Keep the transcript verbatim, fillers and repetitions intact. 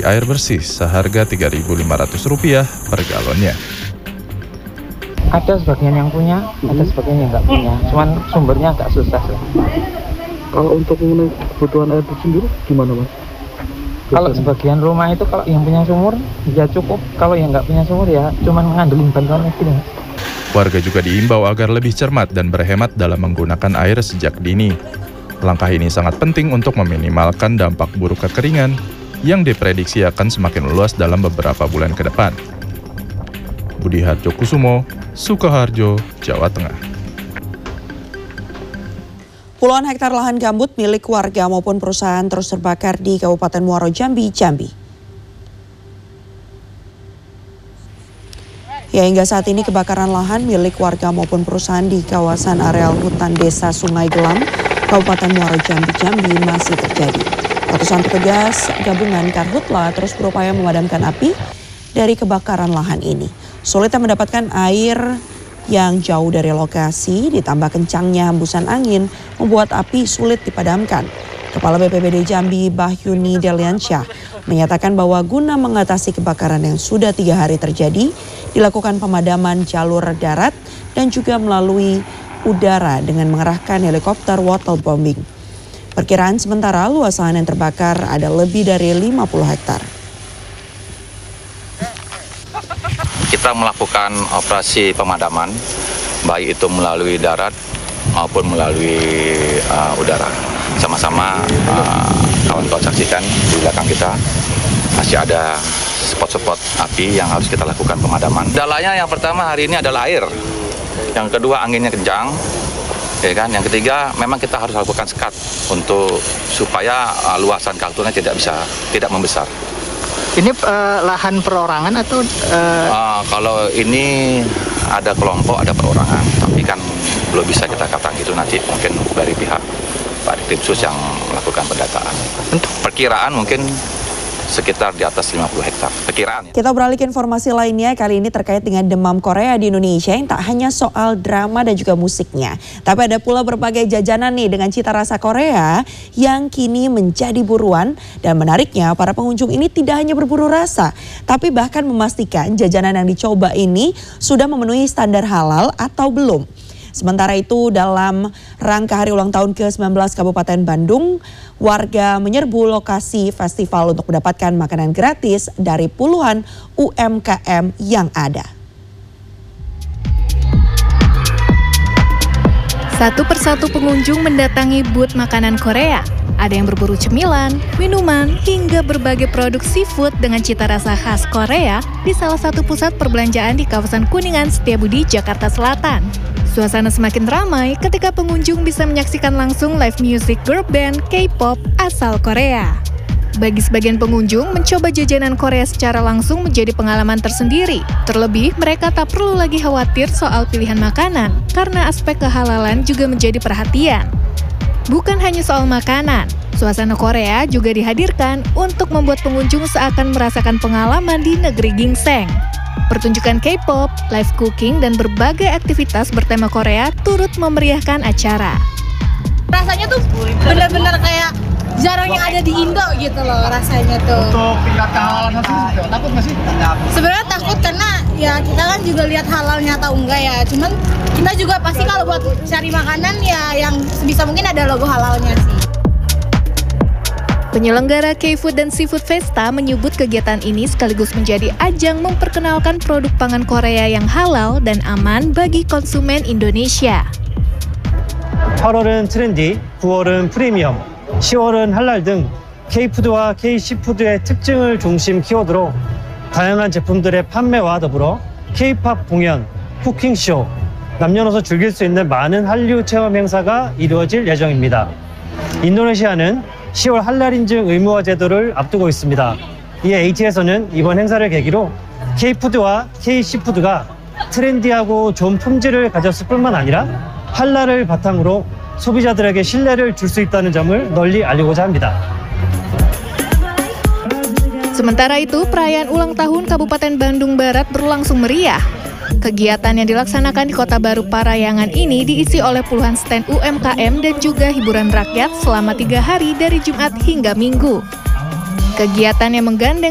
konsumsi air bersih seharga tiga ribu lima ratus rupiah per galonnya. Ada sebagian yang punya, ada sebagian yang nggak punya. Cuman sumbernya agak susah sih. Kalau untuk memenuhi kebutuhan air bersih sendiri gimana, Mas? Kalau sebagian rumah itu kalau yang punya sumur ya cukup, kalau yang nggak punya sumur ya cuman ngandelin bantuan itu. Warga juga diimbau agar lebih cermat dan berhemat dalam menggunakan air sejak dini. Langkah ini sangat penting untuk meminimalkan dampak buruk kekeringan yang diprediksi akan semakin luas dalam beberapa bulan ke depan. Budi Harjokusumo, Sukoharjo, Jawa Tengah. Puluhan hektar lahan gambut milik warga maupun perusahaan terus terbakar di Kabupaten Muaro Jambi, Jambi. Ya, hingga saat ini kebakaran lahan milik warga maupun perusahaan di kawasan areal hutan desa Sungai Gelam, Kabupaten Muaro Jambi, Jambi masih terjadi. Ratusan petugas gabungan Karhutla terus berupaya memadamkan api dari kebakaran lahan ini. Sulitnya mendapatkan air yang jauh dari lokasi, ditambah kencangnya hembusan angin, membuat api sulit dipadamkan. Kepala B P B D Jambi, Bahyuni Deliansyah, menyatakan bahwa guna mengatasi kebakaran yang sudah tiga hari terjadi, dilakukan pemadaman jalur darat dan juga melalui udara dengan mengerahkan helikopter waterbombing. Perkiraan sementara luas lahan yang terbakar ada lebih dari lima puluh hektar. Kita melakukan operasi pemadaman, baik itu melalui darat maupun melalui uh, udara. Sama-sama uh, kawan-kawan saksikan di belakang kita masih ada spot-spot api yang harus kita lakukan pemadaman. Kendalanya yang pertama hari ini adalah air, yang kedua anginnya kencang, ya kan. Yang ketiga memang kita harus lakukan sekat untuk supaya uh, luasan kartunya tidak bisa tidak membesar. Ini uh, lahan perorangan atau? Uh... Uh, kalau ini ada kelompok, ada perorangan, tapi kan belum bisa kita katakan gitu, nanti mungkin dari pihak Pak Dikrimsus yang melakukan pendataan. Untuk perkiraan mungkin sekitar di atas lima puluh hektar, perkiraan. Kita beralih ke informasi lainnya, kali ini terkait dengan demam Korea di Indonesia yang tak hanya soal drama dan juga musiknya. Tapi ada pula berbagai jajanan nih dengan cita rasa Korea yang kini menjadi buruan. Dan menariknya para pengunjung ini tidak hanya berburu rasa, tapi bahkan memastikan jajanan yang dicoba ini sudah memenuhi standar halal atau belum. Sementara itu dalam rangka hari ulang tahun ke sembilan belas Kabupaten Bandung, warga menyerbu lokasi festival untuk mendapatkan makanan gratis dari puluhan U M K M yang ada. Satu persatu pengunjung mendatangi booth makanan Korea. Ada yang berburu cemilan, minuman, hingga berbagai produk seafood dengan cita rasa khas Korea di salah satu pusat perbelanjaan di kawasan Kuningan, Setiabudi, Jakarta Selatan. Suasana semakin ramai ketika pengunjung bisa menyaksikan langsung live music girl band K-pop asal Korea. Bagi sebagian pengunjung, mencoba jajanan Korea secara langsung menjadi pengalaman tersendiri. Terlebih, mereka tak perlu lagi khawatir soal pilihan makanan, karena aspek kehalalan juga menjadi perhatian. Bukan hanya soal makanan, suasana Korea juga dihadirkan untuk membuat pengunjung seakan merasakan pengalaman di negeri ginseng. Pertunjukan K-pop, live cooking, dan berbagai aktivitas bertema Korea turut memeriahkan acara. Rasanya tuh benar-benar kayak jarang yang ada di Indo gitu loh rasanya tuh. Untuk tingkat kehalalan sih takut nggak sih? Sebenarnya takut karena ya kita kan juga lihat halalnya atau enggak ya. Cuman kita juga pasti kalau buat cari makanan ya yang sebisa mungkin ada logo halalnya sih. Penyelenggara K-Food dan Seafood Festa menyebut kegiatan ini sekaligus menjadi ajang memperkenalkan produk pangan Korea yang halal dan aman bagi konsumen Indonesia. 팔월은 트렌디, 구월은 프리미엄, 시월은 할랄 등 K-푸드와 K-시푸드의 특징을 중심 키워드로 다양한 제품들의 판매와 더불어 K-팝 공연, 쿠킹쇼, 남녀노소 즐길 수 있는 많은 한류 체험 행사가 이루어질 예정입니다. 인도네시아는 시월 할랄 인증 의무화 제도를 앞두고 있습니다. 이에 에이티에서는 이번 행사를 계기로 K-푸드와 K-시푸드가 트렌디하고 좋은 품질을 가졌을 뿐만 아니라 할랄을 바탕으로 소비자들에게 신뢰를 줄 수 있다는 점을 널리 알리고자 합니다. Sementara itu, perayaan ulang tahun Kabupaten Bandung Barat berlangsung meriah. Kegiatan yang dilaksanakan di Kota Baru Parayangan ini diisi oleh puluhan stand U M K M dan juga hiburan rakyat selama tiga hari dari Jumat hingga Minggu. Kegiatan yang menggandeng